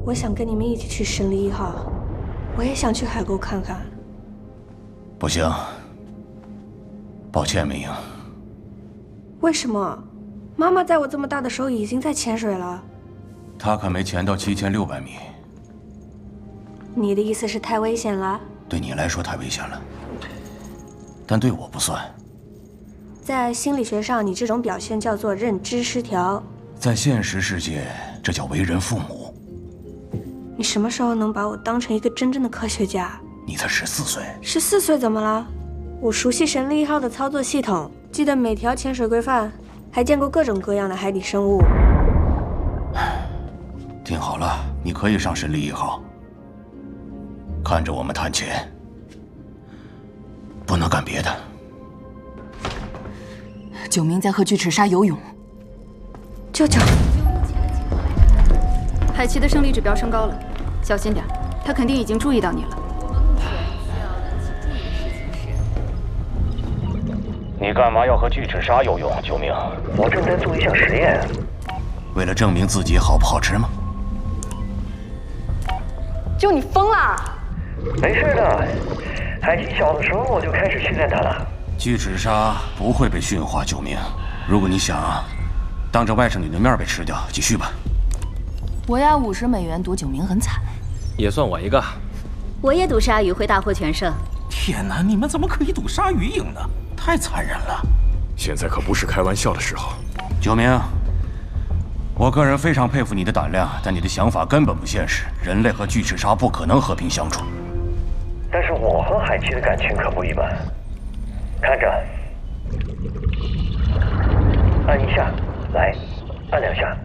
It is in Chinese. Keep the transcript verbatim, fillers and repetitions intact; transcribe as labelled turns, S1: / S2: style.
S1: 我想跟你们一起去神力一号，我也想去海沟看看。
S2: 不行，抱歉，明英。
S1: 为什么？妈妈在我这么大的时候已经在潜水了。
S2: 她可没潜到七千六百米。
S1: 你的意思是太危险了？
S2: 对你来说太危险了，但对我不算。
S1: 在心理学上，你这种表现叫做认知失调。
S2: 在现实世界，这叫为人父母。
S1: 你什么时候能把我当成一个真正的科学家？
S2: 你才十四岁。
S1: 十四岁怎么了？我熟悉神力一号的操作系统，记得每条潜水规范，还见过各种各样的海底生物。
S2: 听好了，你可以上神力一号，看着我们探潜，不能干别的。
S3: 九明在和巨齿鲨游泳。
S1: 舅舅，
S4: 海奇的生理指标升高了，小心点，他肯定已经注意到你了。
S2: 你干嘛要和巨齿鲨游泳，九明？
S5: 我正在做一项实验。
S2: 为了证明自己好不好吃吗？
S4: 舅，你疯了？
S5: 没事的，海奇小的时候我就开始训练它了。
S2: 巨齿鲨不会被驯化，九明。如果你想当着外甥女的面被吃掉，继续吧。
S3: 我押五十美元赌九明很惨，
S6: 也算我一个。
S7: 我也赌鲨鱼会大获全胜。
S8: 天哪，你们怎么可以赌鲨鱼赢呢？太残忍了！
S6: 现在可不是开玩笑的时候。
S2: 九明，我个人非常佩服你的胆量，但你的想法根本不现实。人类和巨齿鲨不可能和平相处。
S5: 但是我和海奇的感情可不一般。看着，按一下，来，按两下。